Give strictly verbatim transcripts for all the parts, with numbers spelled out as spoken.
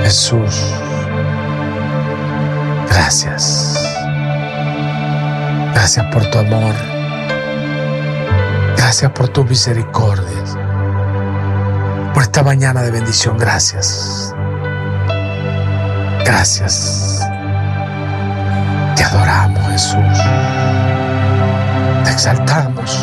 Jesús, gracias. Gracias por tu amor. Gracias por tus misericordias. Por esta mañana de bendición, gracias. Gracias. Te adoramos, Jesús. Te exaltamos.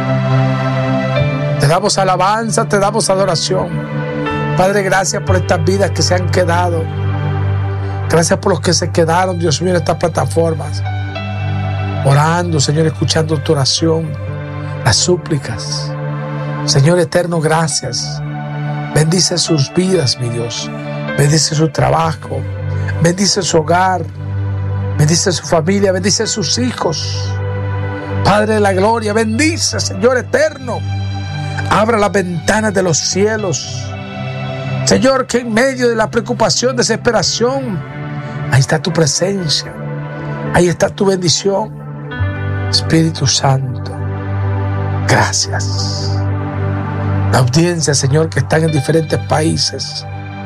Te damos alabanza, te damos adoración. Padre, gracias por estas vidas que se han quedado. Gracias por los que se quedaron, Dios mío, en estas plataformas. Orando, Señor, escuchando tu oración, las súplicas. Señor eterno, gracias. Bendice sus vidas, mi Dios. Bendice su trabajo. Bendice su hogar. Bendice su familia. Bendice sus hijos. Padre de la gloria, bendice, Señor eterno. Abra las ventanas de los cielos. Señor, que en medio de la preocupación, desesperación, ahí está tu presencia. Ahí está tu bendición. Espíritu Santo, gracias. La audiencia, Señor, que están en diferentes países,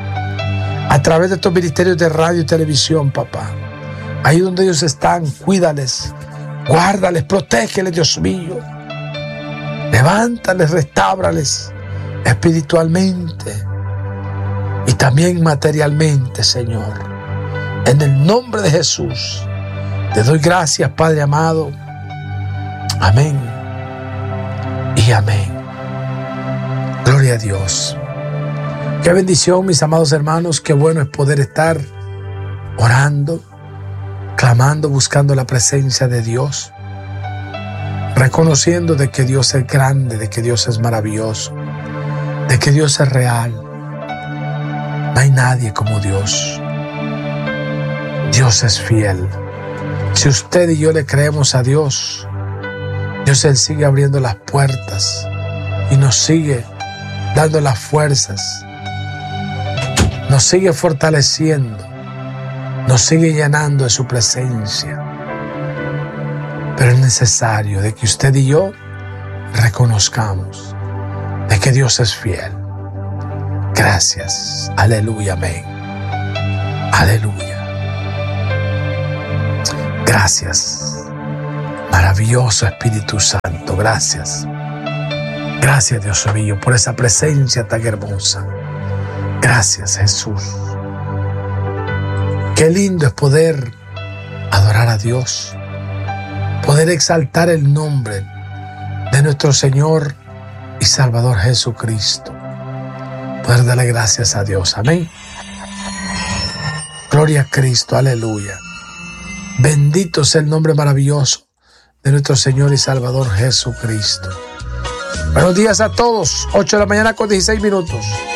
a través de estos ministerios de radio y televisión, papá. Ahí donde ellos están, cuídales, guárdales, protégeles, Dios mío. Levántales, restábrales espiritualmente y también materialmente, Señor. En el nombre de Jesús, te doy gracias, Padre amado. Amén y amén. Gloria a Dios. Qué bendición, mis amados hermanos. Qué bueno es poder estar orando, clamando, buscando la presencia de Dios, reconociendo de que Dios es grande, de que Dios es maravilloso, de que Dios es real. No hay nadie como Dios. Dios es fiel. Si usted y yo le creemos a Dios, Dios Él sigue abriendo las puertas y nos sigue dando las fuerzas, nos sigue fortaleciendo, nos sigue llenando de su presencia. Pero es necesario de que usted y yo reconozcamos de que Dios es fiel. Gracias. Aleluya. Amén. Aleluya. Gracias. Maravilloso Espíritu Santo. Gracias. Gracias, Dios mío, por esa presencia tan hermosa. Gracias, Jesús. Qué lindo es poder adorar a Dios, poder exaltar el nombre de nuestro Señor y Salvador Jesucristo, poder darle gracias a Dios. Amén. Gloria a Cristo. Aleluya. Bendito sea el nombre maravilloso de nuestro Señor y Salvador Jesucristo. Buenos días a todos. ocho de la mañana con dieciséis minutos.